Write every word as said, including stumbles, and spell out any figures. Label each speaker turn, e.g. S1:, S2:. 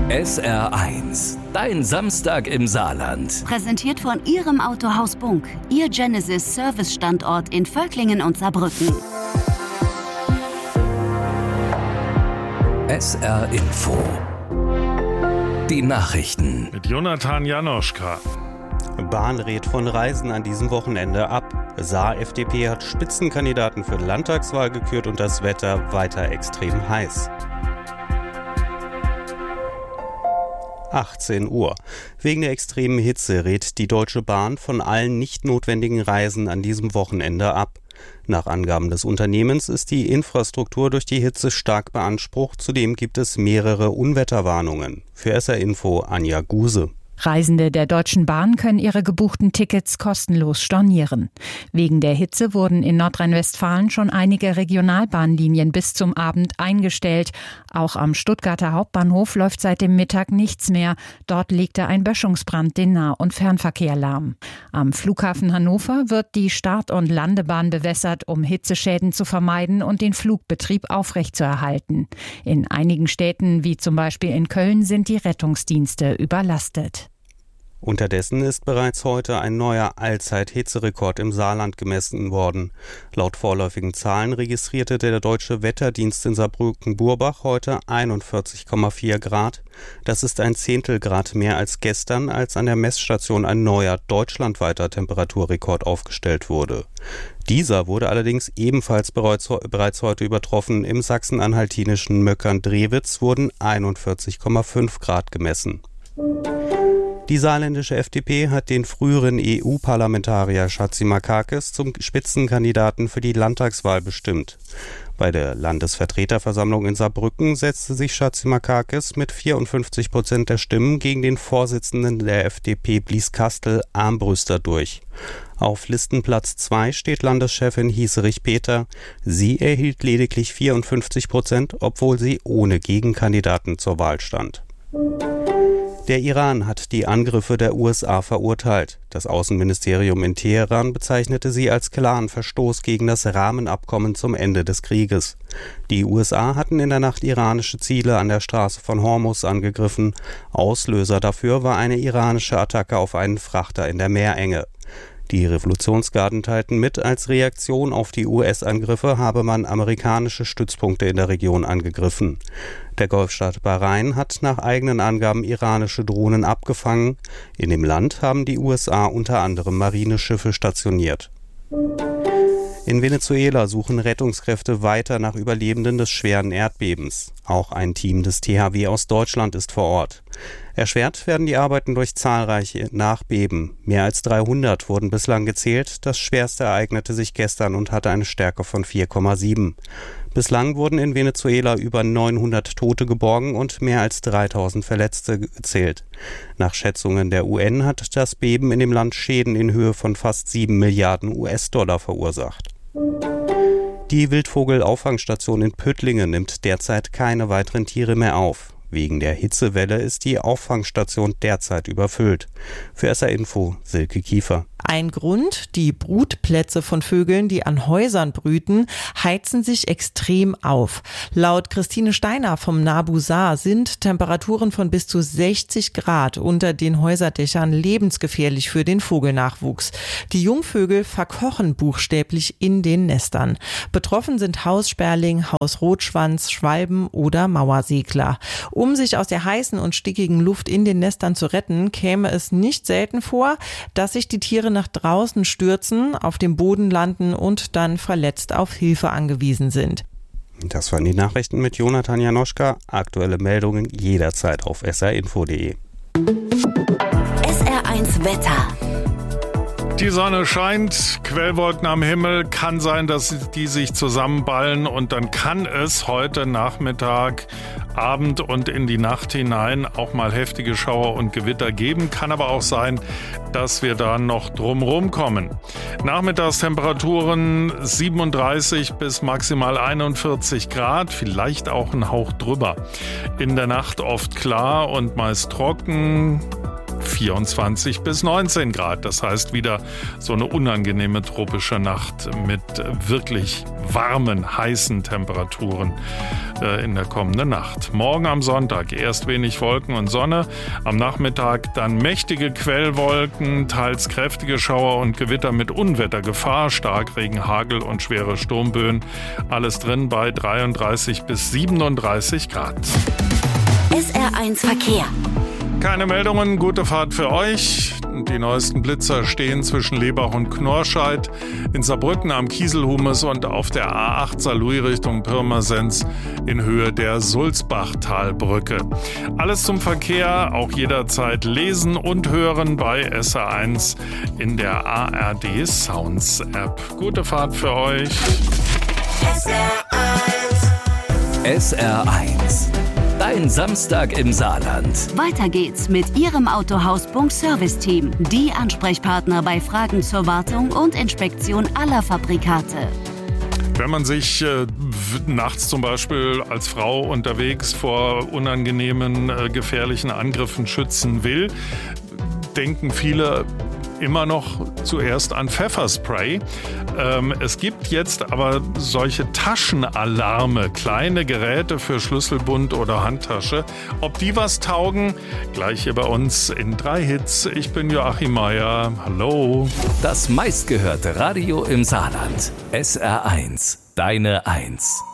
S1: S R eins, dein Samstag im Saarland.
S2: Präsentiert von Ihrem Autohaus Bunk, Ihr Genesis Service Standort in Völklingen und Saarbrücken.
S1: S R Info. Die Nachrichten.
S3: Mit Jonathan Janoschka.
S4: Bahn rät von Reisen an diesem Wochenende ab. Saar-F D P hat Spitzenkandidaten für die Landtagswahl gekürt und das Wetter weiter extrem heiß. achtzehn Uhr. Wegen der extremen Hitze rät die Deutsche Bahn von allen nicht notwendigen Reisen an diesem Wochenende ab. Nach Angaben des Unternehmens ist die Infrastruktur durch die Hitze stark beansprucht. Zudem gibt es mehrere Unwetterwarnungen. Für S R Info Anja Guse.
S5: Reisende der Deutschen Bahn können ihre gebuchten Tickets kostenlos stornieren. Wegen der Hitze wurden in Nordrhein-Westfalen schon einige Regionalbahnlinien bis zum Abend eingestellt. Auch am Stuttgarter Hauptbahnhof läuft seit dem Mittag nichts mehr. Dort legte ein Böschungsbrand den Nah- und Fernverkehr lahm. Am Flughafen Hannover wird die Start- und Landebahn bewässert, um Hitzeschäden zu vermeiden und den Flugbetrieb aufrechtzuerhalten. In einigen Städten, wie zum Beispiel in Köln, sind die Rettungsdienste überlastet.
S4: Unterdessen ist bereits heute ein neuer Allzeit-Hitzerekord im Saarland gemessen worden. Laut vorläufigen Zahlen registrierte der Deutsche Wetterdienst in Saarbrücken-Burbach heute einundvierzig Komma vier Grad. Das ist ein Zehntelgrad mehr als gestern, als an der Messstation ein neuer deutschlandweiter Temperaturrekord aufgestellt wurde. Dieser wurde allerdings ebenfalls bereits heute übertroffen. Im sachsen-anhaltinischen Möckern-Drewitz wurden einundvierzig Komma fünf Grad gemessen. Die saarländische F D P hat den früheren E U-Parlamentarier Chatzimarkakis zum Spitzenkandidaten für die Landtagswahl bestimmt. Bei der Landesvertreterversammlung in Saarbrücken setzte sich Chatzimarkakis mit vierundfünfzig Prozent der Stimmen gegen den Vorsitzenden der F D P Blieskastel Armbrüster durch. Auf Listenplatz zwei steht Landeschefin Hieserich Peter. Sie erhielt lediglich vierundfünfzig Prozent, obwohl sie ohne Gegenkandidaten zur Wahl stand. Der Iran hat die Angriffe der U S A verurteilt. Das Außenministerium in Teheran bezeichnete sie als klaren Verstoß gegen das Rahmenabkommen zum Ende des Krieges. Die U S A hatten in der Nacht iranische Ziele an der Straße von Hormuz angegriffen. Auslöser dafür war eine iranische Attacke auf einen Frachter in der Meerenge. Die Revolutionsgarden teilten mit, als Reaktion auf die U S-Angriffe habe man amerikanische Stützpunkte in der Region angegriffen. Der Golfstaat Bahrain hat nach eigenen Angaben iranische Drohnen abgefangen. In dem Land haben die U S A unter anderem Marineschiffe stationiert. In Venezuela suchen Rettungskräfte weiter nach Überlebenden des schweren Erdbebens. Auch ein Team des T H W aus Deutschland ist vor Ort. Erschwert werden die Arbeiten durch zahlreiche Nachbeben. Mehr als dreihundert wurden bislang gezählt. Das schwerste ereignete sich gestern und hatte eine Stärke von vier Komma sieben. Bislang wurden in Venezuela über neunhundert Tote geborgen und mehr als dreitausend Verletzte gezählt. Nach Schätzungen der U N hat das Beben in dem Land Schäden in Höhe von fast sieben Milliarden U S-Dollar verursacht. Die Wildvogel-Auffangstation in Püttlingen nimmt derzeit keine weiteren Tiere mehr auf. Wegen der Hitzewelle ist die Auffangstation derzeit überfüllt. Für S R Info Silke Kiefer.
S6: Ein Grund, die Brutplätze von Vögeln, die an Häusern brüten, heizen sich extrem auf. Laut Christine Steiner vom NABU Saar sind Temperaturen von bis zu sechzig Grad unter den Häuserdächern lebensgefährlich für den Vogelnachwuchs. Die Jungvögel verkochen buchstäblich in den Nestern. Betroffen sind Haussperling, Hausrotschwanz, Schwalben oder Mauersegler. Um sich aus der heißen und stickigen Luft in den Nestern zu retten, käme es nicht selten vor, dass sich die Tiere nach draußen stürzen, auf dem Boden landen und dann verletzt auf Hilfe angewiesen sind.
S4: Das waren die Nachrichten mit Jonathan Janoschka. Aktuelle Meldungen jederzeit auf s r info punkt d e.
S2: S R eins Wetter.
S3: Die Sonne scheint, Quellwolken am Himmel, kann sein, dass die sich zusammenballen und dann kann es heute Nachmittag, Abend und in die Nacht hinein auch mal heftige Schauer und Gewitter geben. Kann aber auch sein, dass wir da noch drumherum kommen. Nachmittagstemperaturen siebenunddreißig bis maximal einundvierzig Grad, vielleicht auch ein Hauch drüber. In der Nacht oft klar und meist trocken. vierundzwanzig bis neunzehn Grad. Das heißt wieder so eine unangenehme tropische Nacht mit wirklich warmen, heißen Temperaturen äh, in der kommenden Nacht. Morgen am Sonntag erst wenig Wolken und Sonne, am Nachmittag dann mächtige Quellwolken, teils kräftige Schauer und Gewitter mit Unwettergefahr, Starkregen, Hagel und schwere Sturmböen. Alles drin bei dreiunddreißig bis siebenunddreißig Grad.
S2: S R eins Verkehr.
S3: Keine Meldungen, gute Fahrt für euch. Die neuesten Blitzer stehen zwischen Lebach und Knorrscheid, in Saarbrücken am Kieselhumes und auf der A acht Saarlouis Richtung Pirmasens in Höhe der Sulzbachtalbrücke. Alles zum Verkehr, auch jederzeit lesen und hören bei S R eins in der A R D Sounds App. Gute Fahrt für euch.
S2: S R eins.
S1: S R eins. Dein Samstag im Saarland.
S2: Weiter geht's mit Ihrem Autohaus Bunk Service Team. Die Ansprechpartner bei Fragen zur Wartung und Inspektion aller Fabrikate.
S3: Wenn man sich äh, nachts zum Beispiel als Frau unterwegs vor unangenehmen, äh, gefährlichen Angriffen schützen will, denken viele immer noch zuerst an Pfefferspray. Ähm, es gibt jetzt aber solche Taschenalarme, kleine Geräte für Schlüsselbund oder Handtasche. Ob die was taugen? Gleich hier bei uns in drei Hits. Ich bin Joachim Meier. Hallo.
S1: Das meistgehörte Radio im Saarland. S R eins. Deine Eins.